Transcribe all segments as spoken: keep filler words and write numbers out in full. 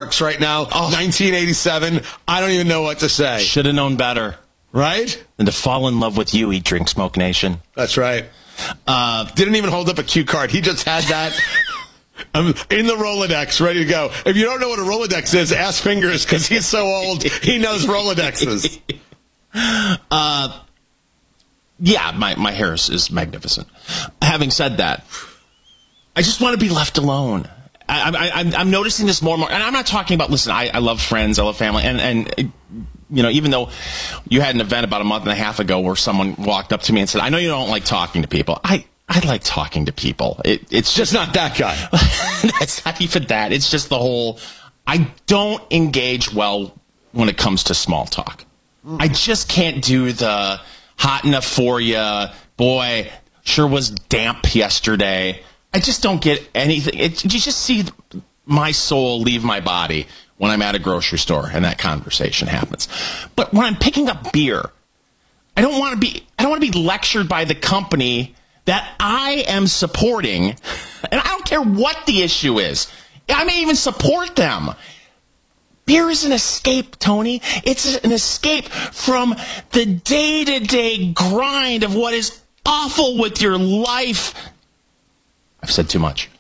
Parks right now. Oh. nineteen eighty-seven. I don't even know what to say. Should have known better. Right? Than to fall in love with you, Eat, Drink, Smoke Nation. That's right. Uh, Didn't even hold up a cue card. He just had that um, in the Rolodex, ready to go. If you don't know what a Rolodex is, ask Fingers, because he's so old, he knows Rolodexes. uh, yeah, my, my hair is, is magnificent. Having said that, I just want to be left alone. I, I, I'm, I'm noticing this more and more. And I'm not talking about, listen, I, I love friends, I love family, and, and you know, even though you had an event about a month and a half ago where someone walked up to me and said, I know you don't like talking to people. I, I like talking to people. It, it's just not that guy. That's not even that. It's just the whole, I don't engage well when it comes to small talk. Mm. I just can't do the hot enough for you. Boy, sure was damp yesterday. I just don't get anything. It, you just see my soul leave my body when I'm at a grocery store and that conversation happens. But when I'm picking up beer, I don't want to be I don't want to be lectured by the company that I am supporting, and I don't care what the issue is. I may even support them. Beer is an escape, Tony. It's an escape from the day-to-day grind of what is awful with your life. I've said too much.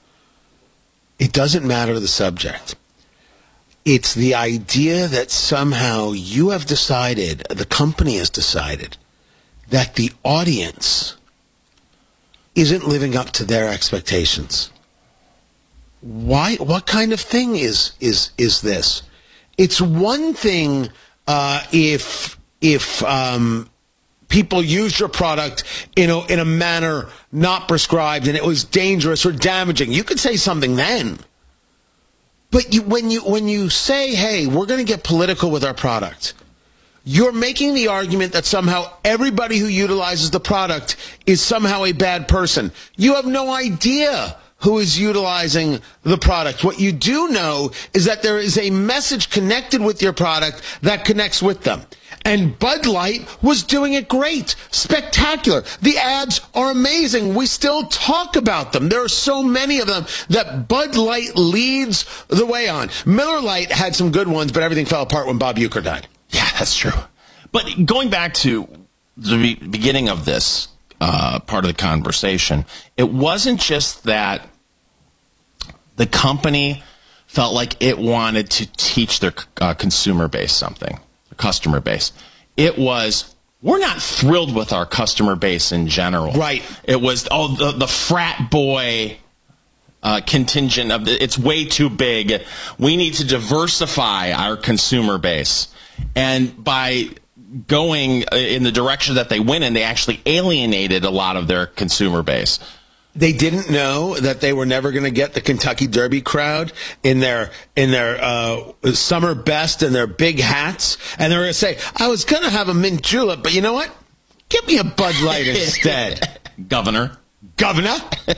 It doesn't matter the subject. It's the idea that somehow you have decided, the company has decided, that the audience isn't living up to their expectations. Why? What kind of thing is is is this? It's one thing uh, if if um, people used your product in a, in a manner not prescribed and it was dangerous or damaging. You could say something then. But you, when you when you say, hey, we're going to get political with our product, you're making the argument that somehow everybody who utilizes the product is somehow a bad person. You have no idea who is utilizing the product. What you do know is that there is a message connected with your product that connects with them. And Bud Light was doing it great. Spectacular. The ads are amazing. We still talk about them. There are so many of them that Bud Light leads the way on. Miller Lite had some good ones, but everything fell apart when Bob Uecker died. Yeah, that's true. But going back to the be- beginning of this uh, part of the conversation, it wasn't just that the company felt like it wanted to teach their uh, consumer base something. Customer base. It was, we're not thrilled with our customer base in general. Right. It was, oh, the, the frat boy uh, contingent of the, it's way too big. We need to diversify our consumer base. And by going in the direction that they went in, they actually alienated a lot of their consumer base. They didn't know that they were never going to get the Kentucky Derby crowd in their in their uh, summer best and their big hats, and they were going to say, "I was going to have a mint julep, but you know what? Give me a Bud Light instead, Governor." Governor.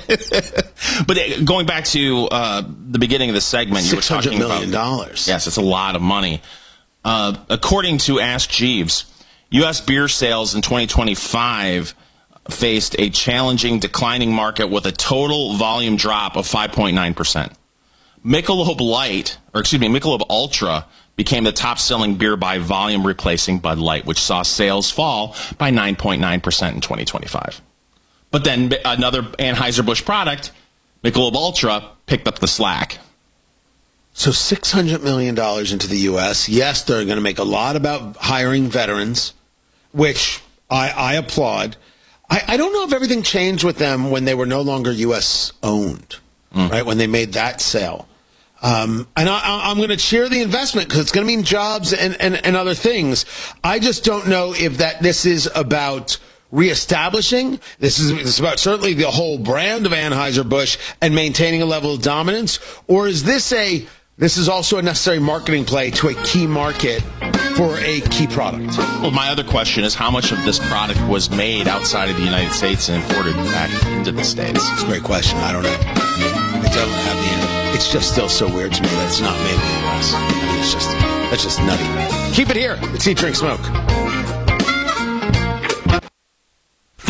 But going back to uh, the beginning of the segment, you were talking six hundred million dollars. dollars. Yes, it's a lot of money. Uh, according to Ask Jeeves, U S beer sales in twenty twenty-five faced a challenging declining market with a total volume drop of five point nine percent. Michelob Light, or excuse me, Michelob Ultra became the top-selling beer by volume, replacing Bud Light, which saw sales fall by nine point nine percent in twenty twenty-five. But then another Anheuser-Busch product, Michelob Ultra, picked up the slack. So six hundred million dollars into the U S. Yes, they're going to make a lot about hiring veterans, which I, I applaud. I, I don't know if everything changed with them when they were no longer U S owned, mm. right, when they made that sale. Um, and I, I'm going to cheer the investment because it's going to mean jobs and, and, and other things. I just don't know if that this is about reestablishing. This is, this is about certainly the whole brand of Anheuser-Busch and maintaining a level of dominance. Or is this a this is also a necessary marketing play to a key market for a key product? Well, my other question is how much of this product was made outside of the United States and imported back into the States? It's a great question. I don't know. I don't have the answer. It's just still so weird to me that it's not made in the U S. I mean, it's just, that's just nutty. Keep it here. It's Eat, Drink, Smoke.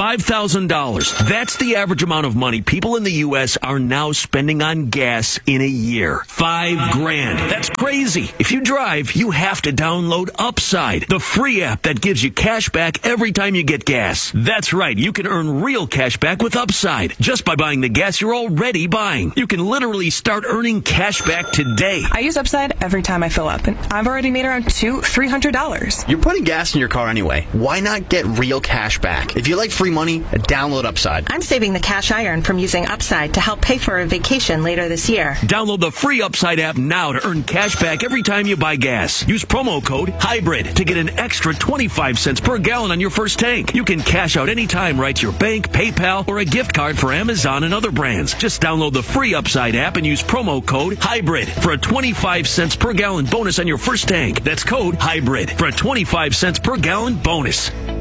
five thousand dollars. That's the average amount of money people in the U S are now spending on gas in a year. Five grand. That's crazy. If you drive, you have to download Upside, the free app that gives you cash back every time you get gas. That's right. You can earn real cash back with Upside just by buying the gas you're already buying. You can literally start earning cash back today. I use Upside every time I fill up, and I've already made around two, three hundred dollars. You're putting gas in your car anyway. Why not get real cash back? If you like free money, download Upside. I'm saving the cash I earn from using Upside to help pay for a vacation later this year. Download the free Upside app now to earn cash back every time you buy gas. Use promo code HYBRID to get an extra twenty-five cents per gallon on your first tank. You can cash out anytime right to your bank, PayPal, or a gift card for Amazon and other brands. Just download the free Upside app and use promo code HYBRID for a twenty-five cents per gallon bonus on your first tank. That's code HYBRID for a twenty-five cents per gallon bonus.